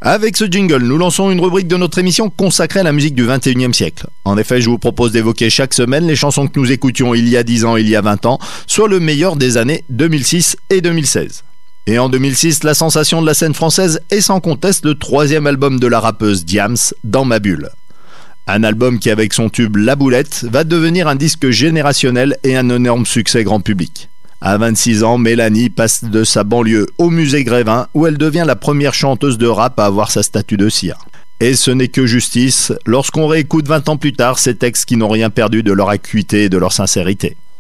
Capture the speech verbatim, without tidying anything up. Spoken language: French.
Avec ce jingle, nous lançons une rubrique de notre émission consacrée à la musique du vingt et unième siècle. En effet, je vous propose d'évoquer chaque semaine les chansons que nous écoutions il y a dix ans, il y a vingt ans, soit le meilleur des années deux mille six et deux mille seize. Et en deux mille six, la sensation de la scène française est sans conteste le troisième album de la rappeuse Diams, Dans ma bulle. Un album qui, avec son tube La Boulette, va devenir un disque générationnel et un énorme succès grand public. À vingt-six ans, Mélanie passe de sa banlieue au musée Grévin, où elle devient la première chanteuse de rap à avoir sa statue de cire. Et ce n'est que justice lorsqu'on réécoute vingt ans plus tard ces textes qui n'ont rien perdu de leur acuité et de leur sincérité.